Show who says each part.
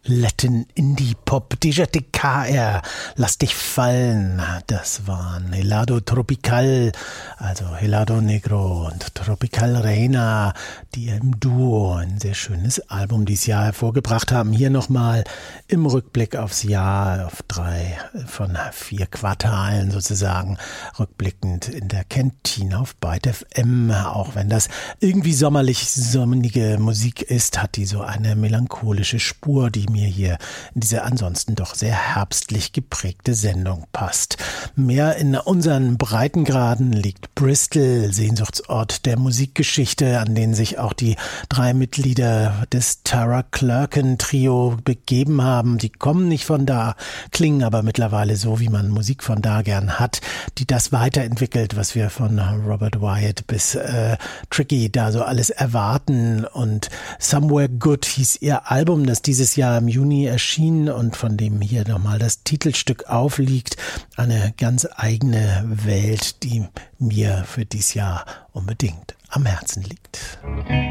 Speaker 1: Latin Indie Pop, Deja TKR, Lass dich fallen, das waren Helado Tropical, also Helado Negro und Tropical Reina, die im Duo ein sehr schönes Album dieses Jahr hervorgebracht haben. Hier nochmal im Rückblick aufs Jahr, auf 3 von 4 Quartalen sozusagen, rückblickend in der Kantine auf Byte FM. Auch wenn das irgendwie sonnige Musik ist, hat die so eine melancholische Spur, die mir hier in diese ansonsten doch sehr herbstlich geprägte Sendung passt. Mehr in unseren Breitengraden liegt Bristol, Sehnsuchtsort der Musikgeschichte, an den sich auch die 3 Mitglieder des Tara Clerkin Trio begeben haben. Die kommen nicht von da, klingen aber mittlerweile so, wie man Musik von da gern hat, die das weiterentwickelt, was wir von Robert Wyatt bis Tricky da so alles erwarten. Und Somewhere Good hieß ihr Album, das dieses Jahr im Juni erschien und von dem hier nochmal das Titelstück aufliegt. Eine ganz eigene Welt, die mir für dieses Jahr unbedingt am Herzen liegt.